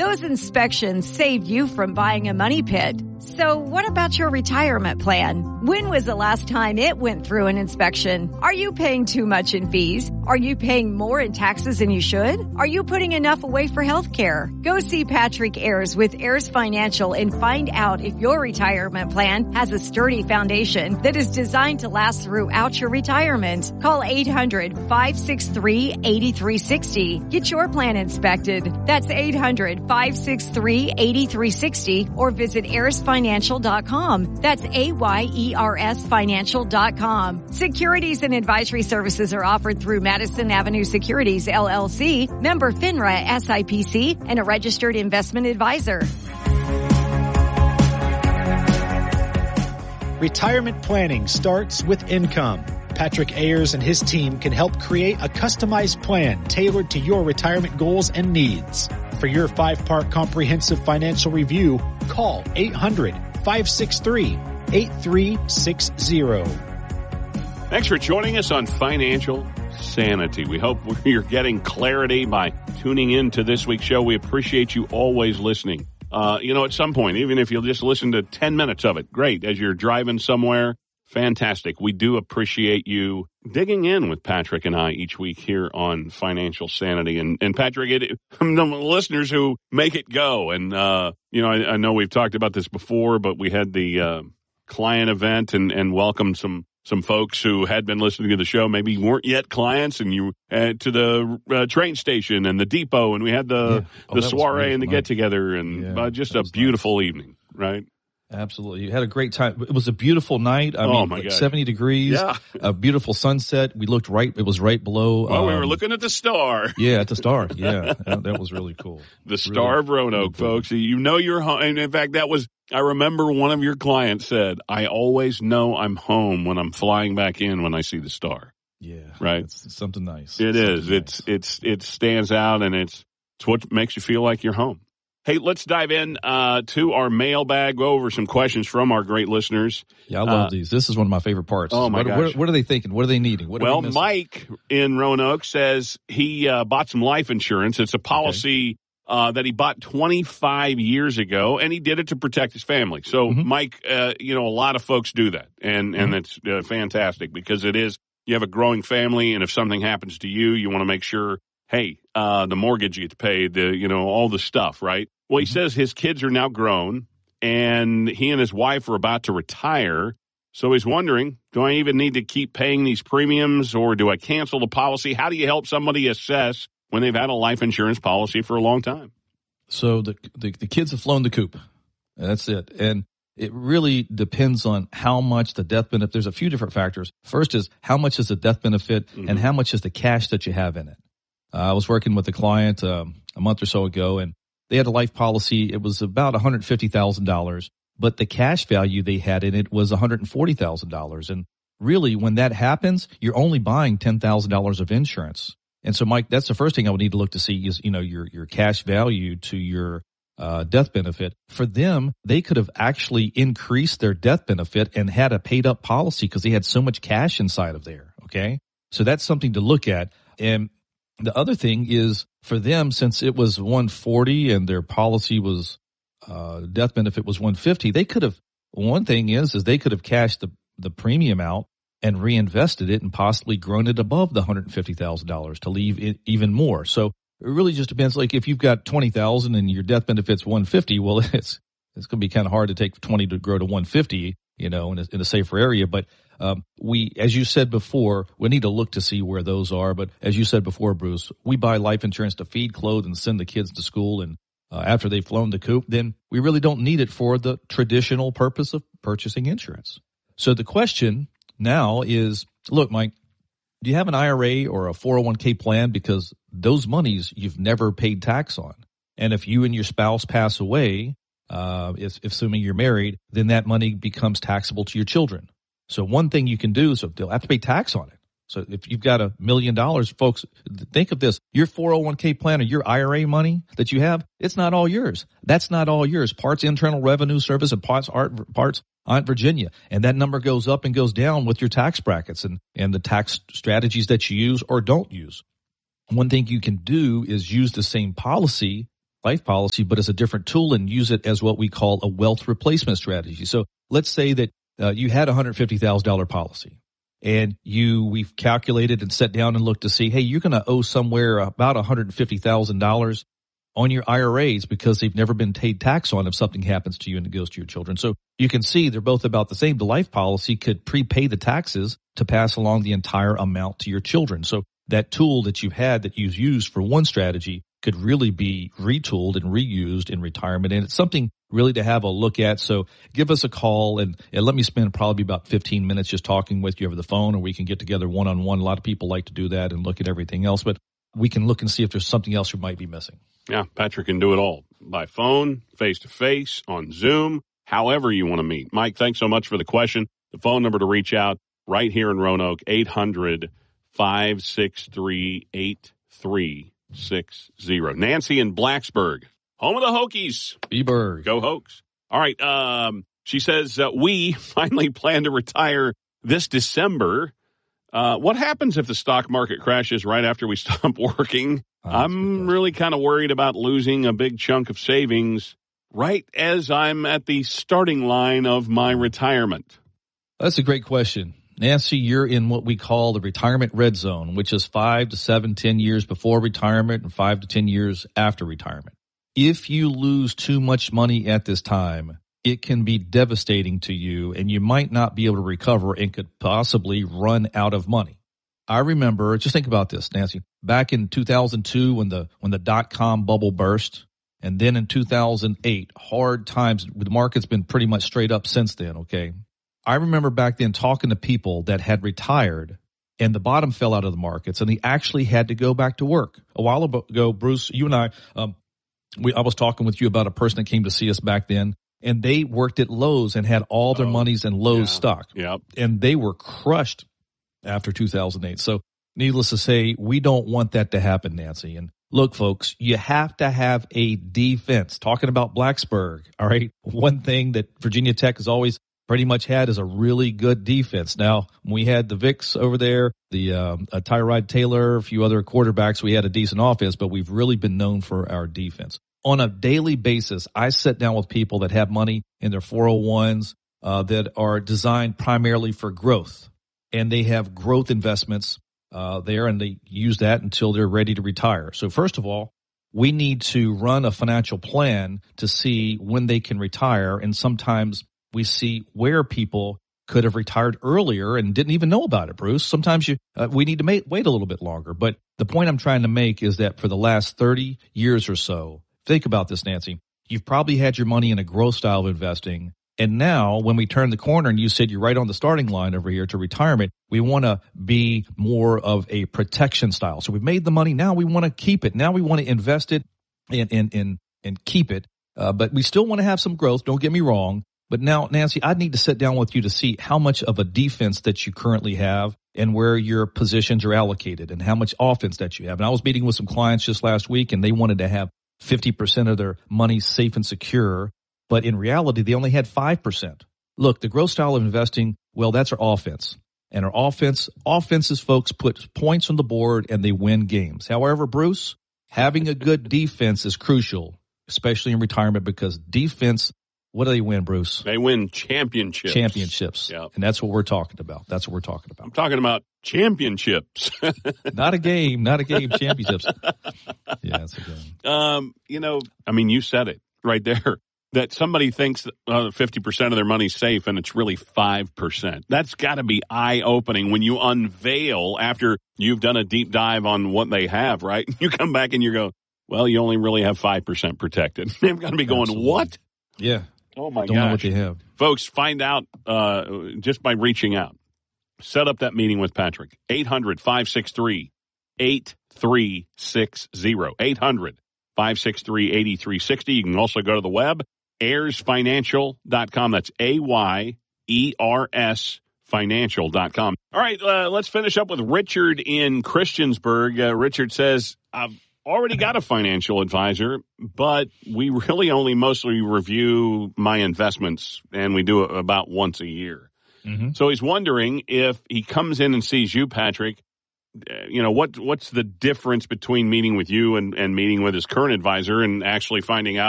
Those inspections saved you from buying a money pit. So what about your retirement plan? When was the last time it went through an inspection? Are you paying too much in fees? Are you paying more in taxes than you should? Are you putting enough away for health care? Go see Patrick Ayers with Ayers Financial and find out if your retirement plan has a sturdy foundation that is designed to last throughout your retirement. Call 800-563-8360. Get your plan inspected. That's 800-563-8360 or visit AyersFinancial.com. That's AYERS Financial.com. Securities and advisory services are offered through Madison Avenue Securities, LLC, member FINRA SIPC, and a registered investment advisor. Retirement planning starts with income. Patrick Ayers and his team can help create a customized plan tailored to your retirement goals and needs. For your 5-part comprehensive financial review, call 800-563-8360. Thanks for joining us on Financial Sanity. We hope you're getting clarity by tuning in to this week's show. We appreciate you always listening. At some point, even if you'll just listen to 10 minutes of it, great. As you're driving somewhere, fantastic. We do appreciate you digging in with Patrick and I each week here on Financial Sanity. And Patrick, the listeners who make it go. And, I know we've talked about this before, but we had the client event and welcomed some folks who had been listening to the show, maybe weren't yet clients, and you to the train station and the depot, and we had the soiree and the get-together, and just a beautiful evening, right? Absolutely. You had a great time. It was a beautiful night. I mean, my God. 70 degrees, a beautiful sunset. We looked it was right below. Well, we were looking at the star. Yeah, at the star. Yeah, that was really cool. The Star of Roanoke, folks. You know you're home. And in fact, I remember one of your clients said, I always know I'm home when I'm flying back in when I see the star. Yeah. Right? It's something nice. It is. It stands out, and it's what makes you feel like you're home. Hey, let's dive in to our mailbag, go over some questions from our great listeners. Yeah, I love these. This is one of my favorite parts. Oh, my gosh. What are they thinking? What are they needing? Well, Mike in Roanoke says he bought some life insurance. It's a policy that he bought 25 years ago, and he did it to protect his family. So, Mike, a lot of folks do that, and it's fantastic because you have a growing family, and if something happens to you, you want to make sure, hey, the mortgage gets paid, all the stuff, right? Well, he says his kids are now grown, and he and his wife are about to retire. So he's wondering, do I even need to keep paying these premiums, or do I cancel the policy? How do you help somebody assess when they've had a life insurance policy for a long time? So the kids have flown the coop. That's it. And it really depends on how much the death benefit. There's a few different factors. First is how much is the death benefit and how much is the cash that you have in it. I was working with a client a month or so ago, and they had a life policy. It was about $150,000, but the cash value they had in it was $140,000. And really, when that happens, you're only buying $10,000 of insurance. And so, Mike, that's the first thing I would need to look to see is, your cash value to your death benefit. For them, they could have actually increased their death benefit and had a paid up policy because they had so much cash inside of there. Okay. So that's something to look at. And the other thing is for them, since it was 140 and their policy was, death benefit was 150, they could have, one thing is they could have cashed the premium out and reinvested it and possibly grown it above the $150,000 to leave it even more. So it really just depends. Like if you've got 20,000 and your death benefit's 150, well, it's going to be kind of hard to take 20 to grow to 150, in a safer area. But, as you said before, we need to look to see where those are. But as you said before, Bruce, we buy life insurance to feed, clothe, and send the kids to school. And after they've flown the coop, then we really don't need it for the traditional purpose of purchasing insurance. So the question now is, look, Mike, do you have an IRA or a 401k plan? Because those monies you've never paid tax on. And if you and your spouse pass away, assuming you're married, then that money becomes taxable to your children. So one thing you can do is they'll have to pay tax on it. So if you've got $1 million, folks, think of this. Your 401k plan or your IRA money that you have, it's not all yours. That's not all yours. Part's Internal Revenue Service and parts aren't Virginia. And that number goes up and goes down with your tax brackets and the tax strategies that you use or don't use. One thing you can do is use the same policy life policy, but as a different tool and use it as what we call a wealth replacement strategy. So let's say that you had a $150,000 policy and we've calculated and sat down and looked to see, hey, you're going to owe somewhere about $150,000 on your IRAs because they've never been paid tax on if something happens to you and it goes to your children. So you can see they're both about the same. The life policy could prepay the taxes to pass along the entire amount to your children. So that tool that you've had that you've used for one strategy could really be retooled and reused in retirement. And it's something really to have a look at. So give us a call and let me spend probably about 15 minutes just talking with you over the phone, or we can get together one-on-one. A lot of people like to do that and look at everything else, but we can look and see if there's something else you might be missing. Yeah, Patrick can do it all by phone, face-to-face, on Zoom, however you want to meet. Mike, thanks so much for the question. The phone number to reach out right here in Roanoke, 800-563-8360. Nancy in Blacksburg, home of the Hokies. B-Burg. Go Hokies. All right. She says, we finally plan to retire this December. What happens if the stock market crashes right after we stop working? I'm really kind of worried about losing a big chunk of savings right as I'm at the starting line of my retirement. That's a great question. Nancy, you're in what we call the retirement red zone, which is 5 to 7, 10 years before retirement and 5 to 10 years after retirement. If you lose too much money at this time, it can be devastating to you, and you might not be able to recover and could possibly run out of money. I remember, just think about this, Nancy, back in 2002 when the dot-com bubble burst, and then in 2008, hard times, the market's been pretty much straight up since then, okay? I remember back then talking to people that had retired and the bottom fell out of the markets and they actually had to go back to work. A while ago, Bruce, you and I was talking with you about a person that came to see us back then, and they worked at Lowe's and had all their monies in Lowe's stock. Yep. And they were crushed after 2008. So needless to say, we don't want that to happen, Nancy. And look, folks, you have to have a defense. Talking about Blacksburg, all right? One thing that Virginia Tech has always pretty much had is a really good defense. Now, when we had the Vicks over there, the Tyrod Taylor, a few other quarterbacks, we had a decent offense, but we've really been known for our defense. On a daily basis, I sit down with people that have money in their 401s that are designed primarily for growth, and they have growth investments there, and they use that until they're ready to retire. So first of all, we need to run a financial plan to see when they can retire, and sometimes we see where people could have retired earlier and didn't even know about it, Bruce. Sometimes we need to wait a little bit longer. But the point I'm trying to make is that for the last 30 years or so, think about this, Nancy, you've probably had your money in a growth style of investing. And now when we turn the corner and you said you're right on the starting line over here to retirement, we want to be more of a protection style. So we've made the money. Now we want to keep it. Now we want to invest it and keep it. But we still want to have some growth. Don't get me wrong. But now, Nancy, I'd need to sit down with you to see how much of a defense that you currently have and where your positions are allocated and how much offense that you have. And I was meeting with some clients just last week, and they wanted to have 50% of their money safe and secure. But in reality, they only had 5%. Look, the growth style of investing, well, that's our offense. And our offenses, folks, put points on the board and they win games. However, Bruce, having a good defense is crucial, especially in retirement, because defense, what do they win, Bruce? They win championships. Yep. And that's what we're talking about. I'm talking about championships. Not a game, championships. Yeah, that's a game. You said it right there, that somebody thinks 50% of their money's safe and it's really 5%. That's got to be eye-opening when you unveil after you've done a deep dive on what they have, right? You come back and you go, well, you only really have 5% protected. They've got to be going, Absolutely. What? Yeah. Oh, my gosh. Don't know what they have. Folks, find out just by reaching out. Set up that meeting with Patrick. 800-563-8360. 800-563-8360. You can also go to the web, ayersfinancial.com. That's AYERS financial.com. All right, let's finish up with Richard in Christiansburg. Richard says, I've already got a financial advisor, but we really only mostly review my investments, and we do it about once a year. Mm-hmm. So he's wondering if he comes in and sees you, Patrick, what's the difference between meeting with you and meeting with his current advisor and actually finding out